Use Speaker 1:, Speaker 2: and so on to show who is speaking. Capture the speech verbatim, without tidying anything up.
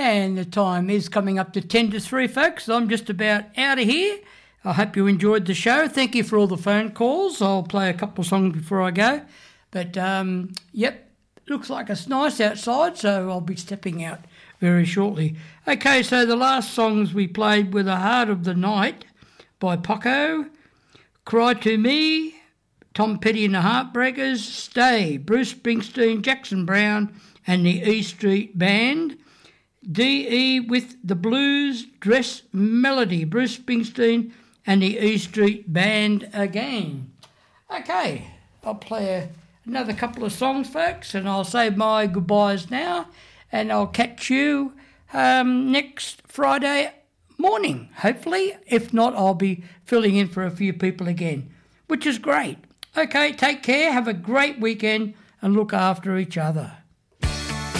Speaker 1: And the time is coming up to ten to three, folks. I'm just about out of here. I hope you enjoyed the show. Thank you for all the phone calls. I'll play a couple of songs before I go. But, um, yep, looks like it's nice outside, so I'll be stepping out very shortly. Okay, so the last songs we played were The Heart of the Night by Poco, Cry to Me, Tom Petty and the Heartbreakers, Stay, Bruce Springsteen, Jackson Browne and the E Street Band, D E with the Blues, Dress Melody, Bruce Springsteen and the E Street Band again. Okay, I'll play a, another couple of songs, folks, and I'll say my goodbyes now, and I'll catch you um, next Friday morning, hopefully. If not, I'll be filling in for a few people again, which is great. Okay, take care, have a great weekend, and look after each other.